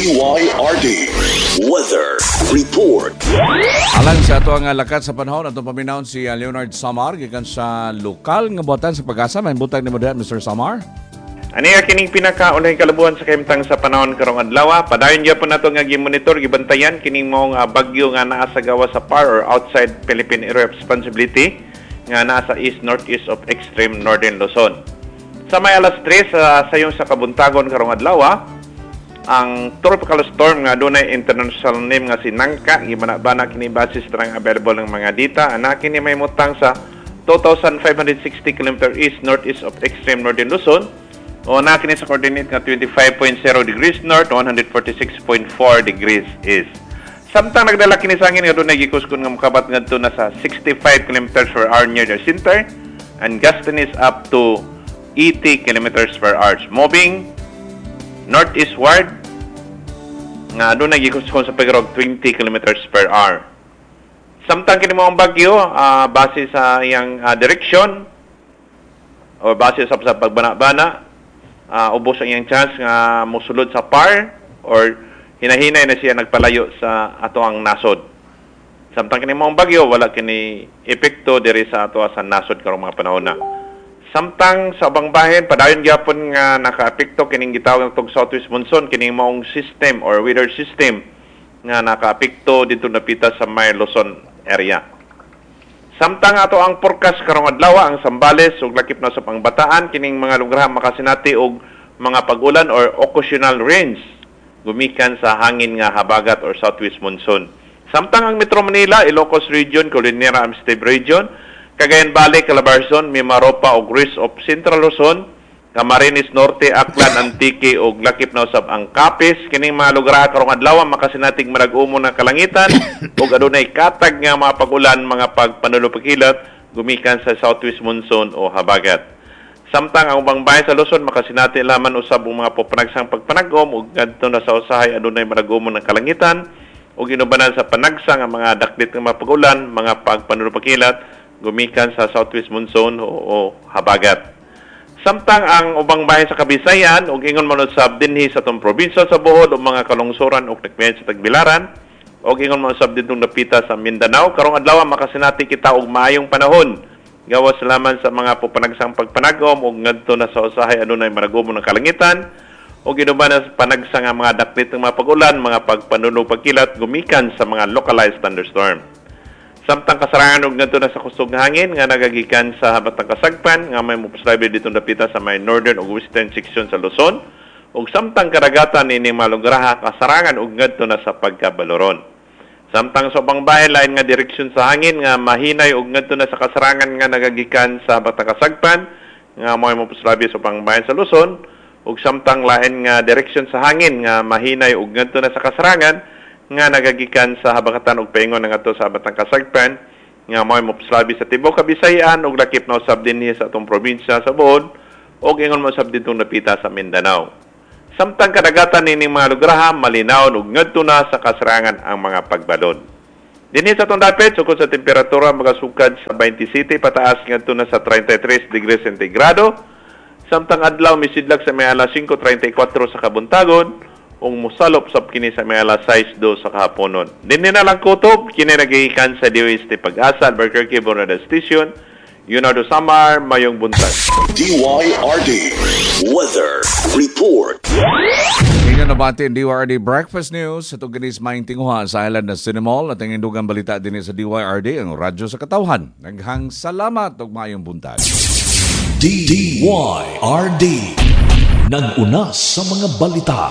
DYRD Weather Report. Alang sa ato ang lakat sa panahon, atong paminahon si Leonard Samar gikan sa lokal nga buhatan sa Pag-asa. May butang ni mo diha, Mr. Samar. Aniya kining pinakaunahing kalabuhan sa kahimtang sa panahon karong adlaw. Padayon gyapon nato nga gi-monitor gibantayan kining mao nga bagyo nga naa sa gawas sa PAR or outside Philippine Area of Responsibility nga naa sa east-northeast of extreme northern Luzon. Sa may alas 3 sayong sa kabuntagon karong adlaw, ang tropical storm nga dunay international name nga si Nangka, gibanabana kini basis strang available ng mga data. Ana kini may mutang sa 2,560 km east-northeast of extreme northern Luzon. O na kini sa coordinate nga 25.0 degrees north, 146.4 degrees east. Samtang nagdala kini sa hangin nga dunay gikuskon nga mokabat ngadto na sa 65 km per hour near the center and gusting is up to 80 km per hour. Moving northeastward nga dunay gikuskon sa pagrog 20 km per hour. Samtang kini mao ang bagyo base sa iyang direksyon o base sa pagbana-bana, ubos ang iyang chance nga mosulod sa PAR or hinahinay na siya nagpalayo sa ato ang nasod. Samtang kini mao ang bagyo, wala kini epekto diri sa ato sa nasod karong mga panahon na. Samtang sa ubang bahin, padayon gyapon nga nakaapekto kining gitawag og southwest monsoon, kining maong system or weather system nga nakaapekto dito napita sa may Luzon area. Samtang ato ang forecast karong adlaw, ang Zambales ug lakip na sa Pangbataan, kining mga lugar makasinati og mga pag-ulan or occasional rains gumikan sa hangin nga habagat or southwest monsoon. Samtang ang Metro Manila, Ilocos Region, Colinera, Amistad Region, Cagayan Valley, Calabarzon, Mimaropa ug Ris of Central Luzon, Camarines Norte, Aklan, Antique ug lakip na usab ang Capiz, kining mga lugar karong adlaw makasinatig marag-umo ng kalangitan ug adunay katag nga mga pag-ulan, mga pagpanulupkilat gumikan sa southwest monsoon o habagat. Samtang ang ubang bahin sa Luzon makasinati laman usab ang mga popanagsang pagpanagom ug ngadto na sa usahay adunay marag-umo ng kalangitan ug inubanan sa panagsang ang mga daklit nga mga pag-ulan, mga pagpanulupkilat gumikan sa southwest monsoon o habagat. Samtang ang ubang bahin sa Kabisayan ug ingon man usab dinhi sa atong probinsya sa Bohol o mga kalungsuran ug nagmeyon sa Tagbilaran ug ingon man usab didtong napita sa Mindanao karong adlaw makasinati kita og maayong panahon gawas laman sa mga pupanagsang pagpanagom ug ngadto na sa usahay adunay maragom ng kalangitan ug inuban sa panagsang nga mga daklit ng mga pag-ulan, mga pagpanunog pagkilat gumikan sa mga localized thunderstorm. Samtang kasarangan og ngadto na sa kusog nga hangin nga nagagikan sa habatang kasagpan nga may moposlabi dito napita sa may northern ug western section sa Luzon ug samtang karagatan ini malugraha kasarangan og ngadto na sa pagkabaloron. Samtang sa ubang bahin lain nga direksyon sa hangin nga mahinay og ngadto na sa kasarangan nga nagagikan sa habatang kasagpan nga may moposlabi sa ubang bahin sa Luzon ug samtang lain nga direksyon sa hangin nga mahinay og ngadto na sa kasarangan nga nagagikan sa habagatan ug paingon nga ato sa habatang kasagpan nga mo'y moposlabi sa tibuok Kabisayan ug lakip na usab dinhi sa atong probinsya sa Bohol ug ingon mo usab didtong napita sa Mindanao. Samtang kadagatan nining mga lugar malinaw ug ngadto na sa kasarangan ang mga pagbalon. Dinhi sa atong dapit sukod sa temperatura magasukad sa 27 pataas ngadto na sa 33 degrees centigrado. Samtang adlaw misidlag sa may alas 5:34 sa kabuntagon ug mosalop sab kini sa may alas 6:02 sa kahaponon. Dinhi na lang kutob kini nagikan sa DOST Pag-asa Albuquerque Borada Station. Leonardo Samar, mayong buntag. DYRD Weather Report. Ngayon nabati ang DYRD Breakfast News sa tuganis maing tinguha sa island na Cinemall at ang indugang balita din sa DYRD ang radyo sa katawhan. Naghang salamat ug mayong buntag. DYRD nag-una sa mga balita.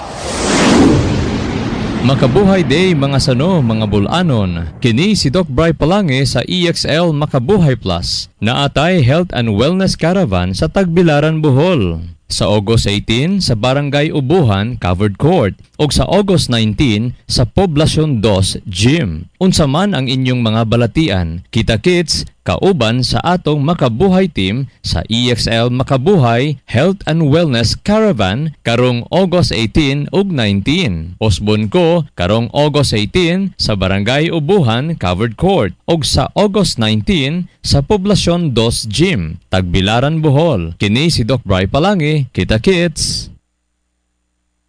Makabuhay Day mga sano, mga bulanon. Kini si Doc Bry Palange sa EXL Makabuhay Plus na atay Health and Wellness Caravan sa Tagbilaran, Bohol. Sa August 18 sa Barangay Ubuhan, Covered Court. O sa August 19 sa Poblacion 2, Gym. Unsa man ang inyong mga balatian, kita-kits, kauban sa atong Makabuhay Team sa EXL Makabuhay Health and Wellness Caravan karong August 18 ug 19. Osbon ko karong August 18 sa Barangay Ubuhan, Covered Court ug sa August 19 sa Poblacion 2 Gym, Tagbilaran, Bohol. Kini si Doc Bry Palange, kita-kits.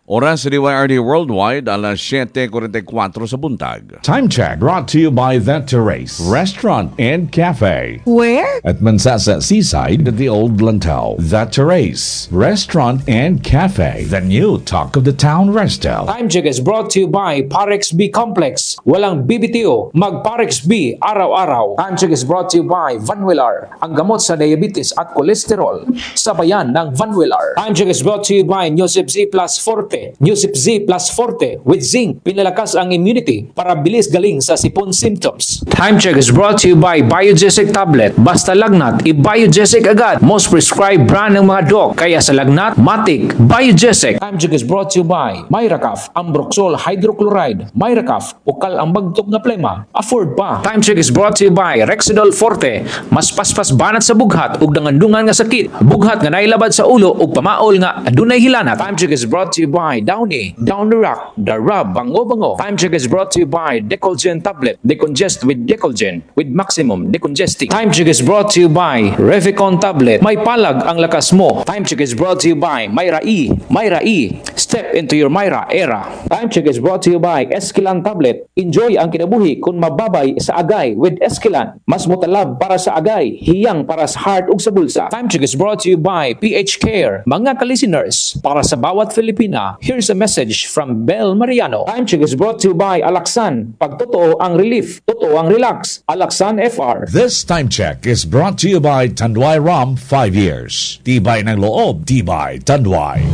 Oras sa DYRD Worldwide, alas 7:44 sa buntag. Time check brought to you by The Terrace Restaurant and Cafe. Where? At Mansasa Seaside at the Old Lantau. The Terrace Restaurant and Cafe. The new talk of the town resto. Time check is brought to you by Parex B Complex. Walang BBTO, mag Parex B araw-araw. Time check is brought to you by Vanwillar, ang gamot sa diabetes at kolesterol. Sabayan ng Vanwillar. Time check is brought to you by Newsip Z Plus Forte. Newsip Z Plus Forte with zinc. Pinalakas ang immunity para bilis galing sa sipon symptoms. Time check is brought to you by Biogesic Tablet. Basta lagnat, i-Biogesic agad. Most prescribed brand ng mga doc. Kaya sa lagnat, matik, Biogesic. Time check is brought to you by Myracaf, Ambroxol Hydrochloride. Myracaf, ukal ang bagtok na plema. Afford pa. Time check is brought to you by Rexidol Forte. Mas paspas banat sa bughat ug nangandungan nga sakit. Bughat nga nailabad sa ulo ug pamaol nga adunay hilanat. Time check is brought to you by Downy, Down the Rock, The Rub, Bango. Time check is brought to you by Decolgen Tablet. Decongest with Decolgen with maximum decongesting. Time check is brought to you by Revicon Tablet. May palag ang lakas mo. Time check is brought to you by Myra E. Myra E. Step into your Myra era. Time check is brought to you by Esquilan Tablet. Enjoy ang kinabuhi kung mababay sa agay with Esquilan. Mas mutalab para sa agay, hiyang para sa heart ug sa bulsa. Time check is brought to you by PH Care. Mga ka-listeners, para sa bawat Filipina, here's a message from Bel Mariano. Time check is brought to you by Alaxan. Pag totoo ang relief, totoo ang relax. Alaxan FR. This time check is brought to you by Tanduay Rum 5 years. Tibay ng loob, tibay Tanduay.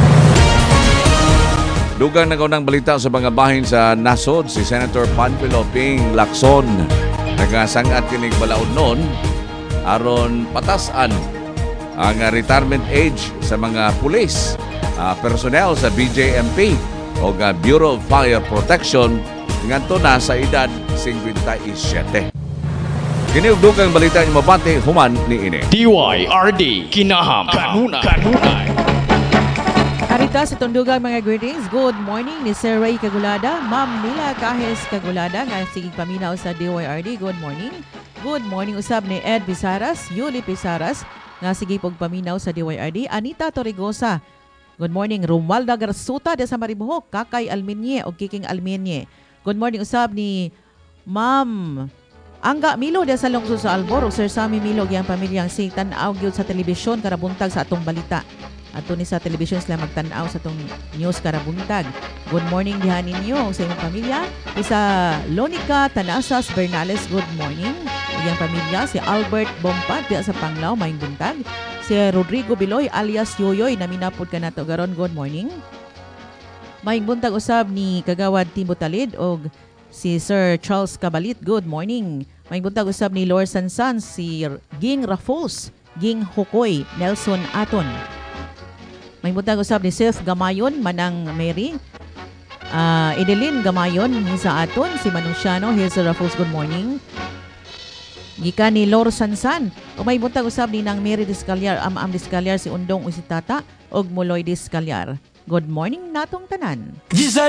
Dugang nagaunang balita sa mga bahin sa nasod, si Senator Panfilo Ping Lacson. Nagasangat kining balaod noon aron patasan ang retirement age sa mga pulis, personnel sa BJMP o Bureau of Fire Protection ngadto na sa edad 57. Kini ug dugang balita ni mabati human ni ini. DYRD Kinaham Kanunay. Karita sa tundugang mga greetings. Good morning ni Sir Ray Kagulada, Ma'am Nila Cajes Kagulada nga sigig paminaw sa DYRD. Good morning. Good morning usab ni Ed Pisaras, Yuli Pisaras nga sigig pog paminaw sa DYRD. Anita Torregosa. Good morning. Romualda Garsuta de sa Maribohok, Kakay Alminye o Kiking Alminye. Good morning usab ni Ma'am Angga Milo de sa Lungsod sa Albor, Sir Sammy Milo yang pamilyang si tan-aw gyud sa telebisyon karabuntag sa atong balita. Ato ni sa telebisyon sila magtan-aw sa atong news karabuntag. Good morning diha ninyo sa inyong pamilya. Isa Lonica Tanasas Bernales, good morning. Iyang pamilya si Albert Bompat diha sa Panglao, maayong buntag. Si Rodrigo Biloy alias Yoyoy naminapod ka nato garon, good morning. Maayong buntag usab ni Kagawad Timbo Talid og si Sir Charles Cabalit, good morning. Maayong buntag usab ni Lord Sansan, si Ging Raffles, Ging Hukoy, Nelson Aton. May butang usab ni Seth Gamayon, Manang Mary, Edeline Gamayon, sa aton, si Manunciano, Hazel Raffles, good morning. Gika ni Lor Sansan, o may butang usab ni Nang Mary Discalyar, Am Discalyar, si Undong Usitata, og Muloy Discalyar. Good morning natong tanan.